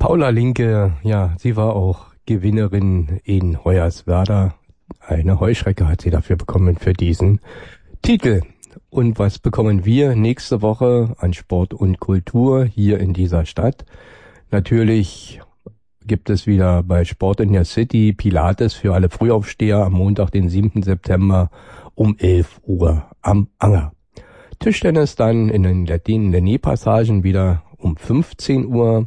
Paula Linke, ja, sie war auch Gewinnerin in Hoyerswerda. Eine Heuschrecke hat sie dafür bekommen für diesen Titel. Und was bekommen wir nächste Woche an Sport und Kultur hier in dieser Stadt? Natürlich gibt es wieder bei Sport in der City Pilates für alle Frühaufsteher am Montag, den 7. September um 11 Uhr am Anger. Tischtennis dann in den Latinen-Passagen wieder um 15 Uhr.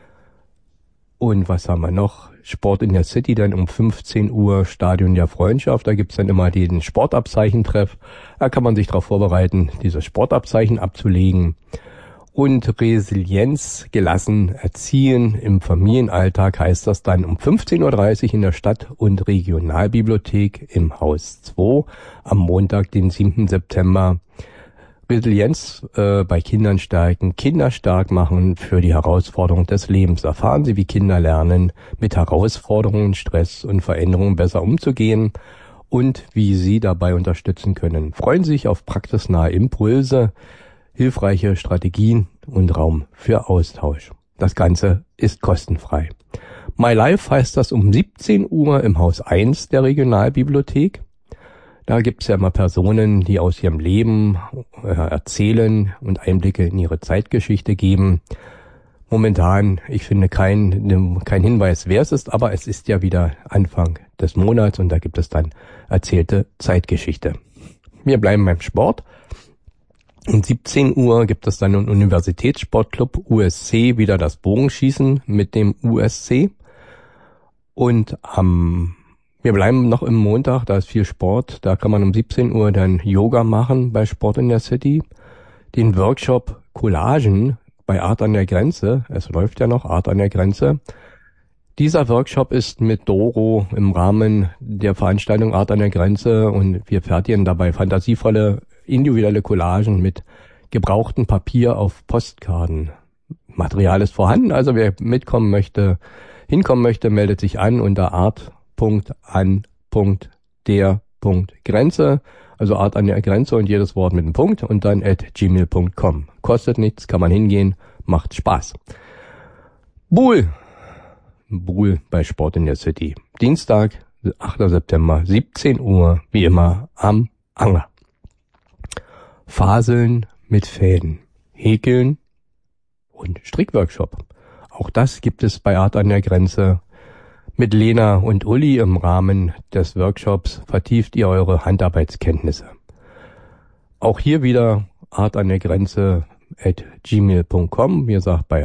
Und was haben wir noch? Sport in der City dann um 15 Uhr, Stadion der Freundschaft. Da gibt's dann immer den Sportabzeichentreff. Da kann man sich darauf vorbereiten, dieses Sportabzeichen abzulegen. Und Resilienz gelassen erziehen im Familienalltag heißt das dann um 15.30 Uhr in der Stadt- und Regionalbibliothek im Haus 2 am Montag, den 7. September. Resilienz bei Kindern stärken, Kinder stark machen für die Herausforderung des Lebens. Erfahren Sie, wie Kinder lernen, mit Herausforderungen, Stress und Veränderungen besser umzugehen und wie Sie dabei unterstützen können. Freuen Sie sich auf praxisnahe Impulse, hilfreiche Strategien und Raum für Austausch. Das Ganze ist kostenfrei. My Life heißt das um 17 Uhr im Haus 1 der Regionalbibliothek. Da gibt's ja immer Personen, die aus ihrem Leben erzählen und Einblicke in ihre Zeitgeschichte geben. Momentan, ich finde kein Hinweis, wer es ist, aber es ist ja wieder Anfang des Monats und da gibt es dann erzählte Zeitgeschichte. Wir bleiben beim Sport. Um 17 Uhr gibt es dann im Universitätssportclub USC wieder das Bogenschießen mit dem USC. Und wir bleiben noch im Montag, da ist viel Sport. Da kann man um 17 Uhr dann Yoga machen bei Sport in der City. Den Workshop Collagen bei Art an der Grenze. Es läuft ja noch Art an der Grenze. Dieser Workshop ist mit Doro im Rahmen der Veranstaltung Art an der Grenze und wir fertigen dabei fantasievolle individuelle Collagen mit gebrauchtem Papier auf Postkarten. Material ist vorhanden, also wer hinkommen möchte, meldet sich an unter art.an.der.grenze, also Art an der Grenze und jedes Wort mit einem Punkt und dann @gmail.com. Kostet nichts, kann man hingehen, macht Spaß. Buhl bei Sport in der City. Dienstag, 8. September, 17 Uhr, wie immer am Anger. Faseln mit Fäden, Häkeln und Strickworkshop. Auch das gibt es bei Art an der Grenze. Mit Lena und Uli im Rahmen des Workshops vertieft ihr eure Handarbeitskenntnisse. Auch hier wieder Art an der Grenze @gmail.com. Wie gesagt, bei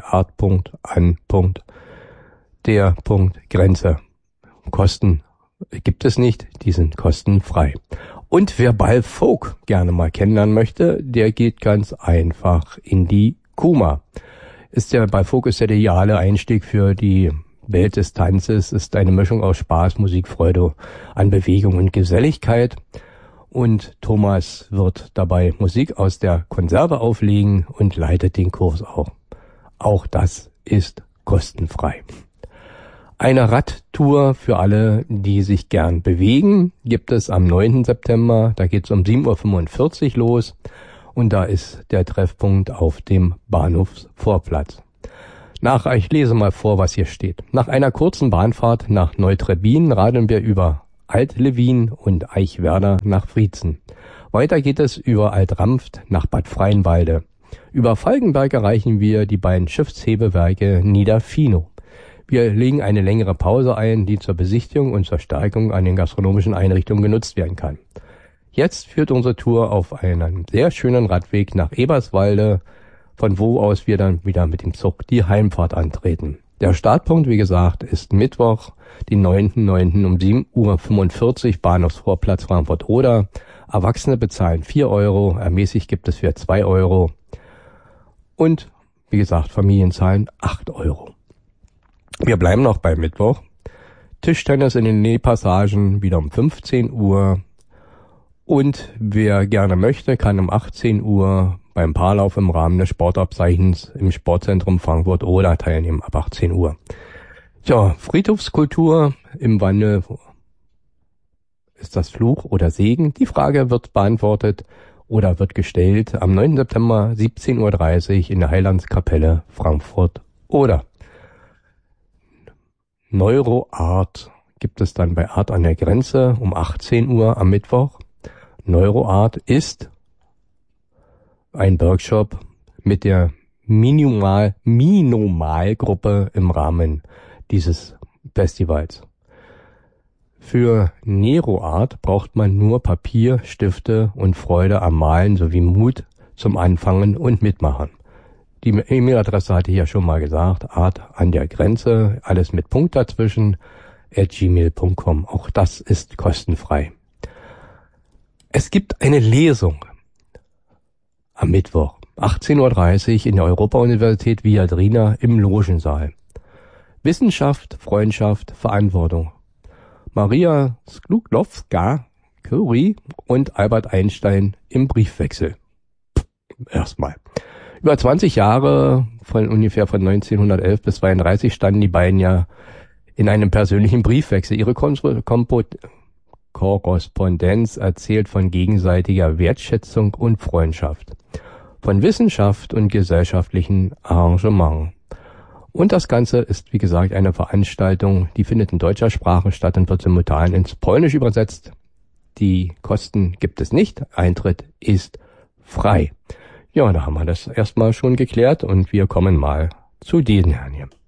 art.an.der.grenze. Kosten gibt es nicht, die sind kostenfrei. Und wer Ballfolk gerne mal kennenlernen möchte, der geht ganz einfach in die Kuma. Ballfolk ist der ideale Einstieg für die Welt des Tanzes, ist eine Mischung aus Spaß, Musik, Freude an Bewegung und Geselligkeit. Und Thomas wird dabei Musik aus der Konserve auflegen und leitet den Kurs auch. Auch das ist kostenfrei. Eine Radtour für alle, die sich gern bewegen, gibt es am 9. September. Da geht es um 7.45 Uhr los und da ist der Treffpunkt auf dem Bahnhofsvorplatz. Ich lese mal vor, was hier steht. Nach einer kurzen Bahnfahrt nach Neutrebin radeln wir über Alt-Lewin und Eichwerder nach Friezen. Weiter geht es über Alt-Rampft nach Bad Freienwalde. Über Falkenberg erreichen wir die beiden Schiffshebewerke Niederfino. Wir legen eine längere Pause ein, die zur Besichtigung und zur Stärkung an den gastronomischen Einrichtungen genutzt werden kann. Jetzt führt unsere Tour auf einen sehr schönen Radweg nach Eberswalde, von wo aus wir dann wieder mit dem Zug die Heimfahrt antreten. Der Startpunkt, wie gesagt, ist Mittwoch, den 9.9. um 7.45 Uhr, Bahnhofsvorplatz Frankfurt-Oder. Erwachsene bezahlen 4 Euro, ermäßigt gibt es für 2 Euro. Und, wie gesagt, Familien zahlen 8 Euro. Wir bleiben noch bei Mittwoch. Tischtennis in den Nähpassagen wieder um 15 Uhr. Und wer gerne möchte, kann um 18 Uhr beim Paarlauf im Rahmen des Sportabzeichens im Sportzentrum Frankfurt-Oder teilnehmen, ab 18 Uhr. Ja, Friedhofskultur im Wandel. Ist das Fluch oder Segen? Die Frage wird beantwortet oder wird gestellt am 9. September 17.30 Uhr in der Heilandskapelle Frankfurt-Oder. Neuroart gibt es dann bei Art an der Grenze um 18 Uhr am Mittwoch. Neuroart ist ein Workshop mit der Minimalgruppe im Rahmen dieses Festivals. Für Neroart braucht man nur Papier, Stifte und Freude am Malen sowie Mut zum Anfangen und Mitmachen. Die E-Mail-Adresse hatte ich ja schon mal gesagt, Art an der Grenze, alles mit Punkt dazwischen, @gmail.com. Auch das ist kostenfrei. Es gibt eine Lesung am Mittwoch, 18:30 Uhr in der Europa-Universität Viadrina im Logensaal. Wissenschaft, Freundschaft, Verantwortung. Maria Sklodowska-Curie und Albert Einstein im Briefwechsel. Erstmal. Über 20 Jahre, ungefähr von 1911 bis 1932, standen die beiden ja in einem persönlichen Briefwechsel. Ihre Korrespondenz erzählt von gegenseitiger Wertschätzung und Freundschaft, von Wissenschaft und gesellschaftlichen Arrangement. Und das Ganze ist, wie gesagt, eine Veranstaltung, die findet in deutscher Sprache statt und wird simultan ins Polnische übersetzt. Die Kosten gibt es nicht, Eintritt ist frei. Ja, da haben wir das erstmal schon geklärt und wir kommen mal zu diesen Herren hier.